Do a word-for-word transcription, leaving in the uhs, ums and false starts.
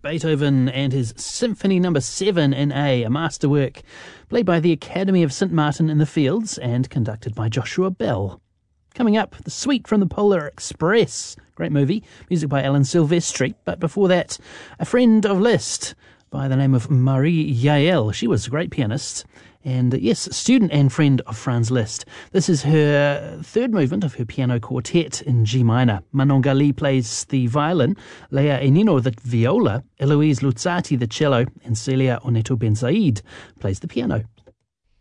Beethoven and his Symphony Number seven in A, a masterwork played by the Academy of Saint Martin in the Fields and conducted by Joshua Bell. Coming up, The Suite from the Polar Express. Great movie, music by Alan Silvestri. But before that, a friend of Liszt by the name of Marie Yael. She was a great pianist. And yes, student and friend of Franz Liszt. This is her third movement of her piano quartet in G minor. Manon Gali plays the violin, Leia Enino the viola, Eloise Luzzati the cello, and Celia Oneto Ben Said plays the piano.